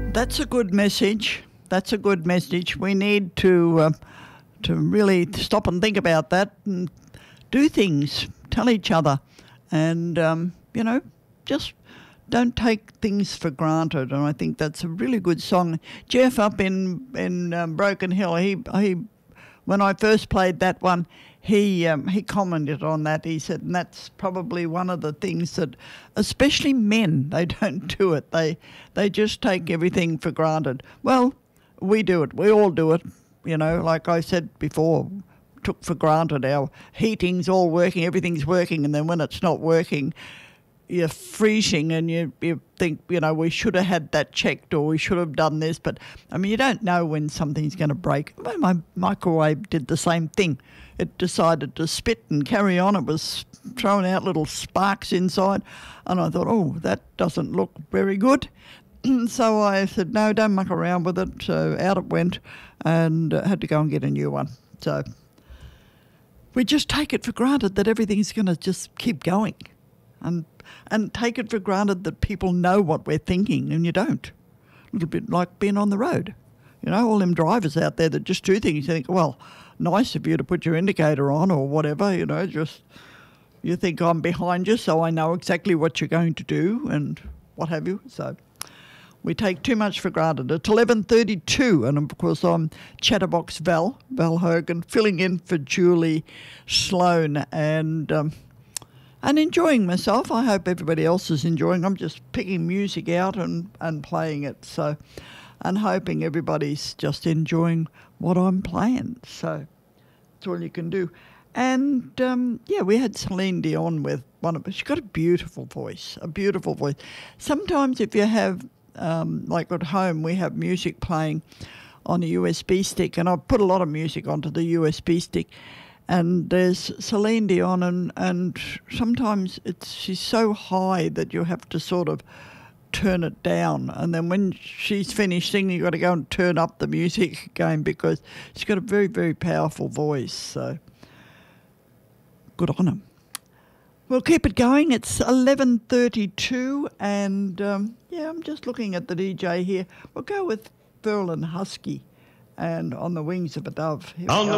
That's a good message. That's a good message. We need to really stop and think about that and do things, tell each other, and just don't take things for granted. And I think that's a really good song. Jeff up in Broken Hill, he when I first played that one, he commented on that. He said, and that's probably one of the things that, especially men, they don't do it. They just take everything for granted. Well, we do it. We all do it. You know, like I said before, took for granted our heating's all working, everything's working, and then when it's not working, you're freezing and you think, we should have had that checked or we should have done this. But, I mean, you don't know when something's going to break. My microwave did the same thing. It decided to spit and carry on. It was throwing out little sparks inside. And I thought, oh, that doesn't look very good. So I said, no, don't muck around with it. So out it went and had to go and get a new one. So we just take it for granted that everything's going to just keep going. And take it for granted that people know what we're thinking, and you don't. A little bit like being on the road. All them drivers out there that just do things. You think, well, nice of you to put your indicator on or whatever, just you think I'm behind you so I know exactly what you're going to do and what have you. So we take too much for granted. It's 11:32, and of course I'm Chatterbox Val Hogan, filling in for Julie Sloan and enjoying myself. I hope everybody else is enjoying. I'm just picking music out and playing it. So, and hoping everybody's just enjoying what I'm playing. So that's all you can do. And, we had Celine Dion with one of them. She's got a beautiful voice, Sometimes if you have, like at home, we have music playing on a USB stick, and I put a lot of music onto the USB stick. And there's Celine Dion, and sometimes she's so high that you have to sort of turn it down. And then when she's finished singing, you've got to go and turn up the music again because she's got a very, very powerful voice. So good on her. We'll keep it going. It's 11:32, and I'm just looking at the DJ here. We'll go with Ferlin Husky and On the Wings of a Dove. On the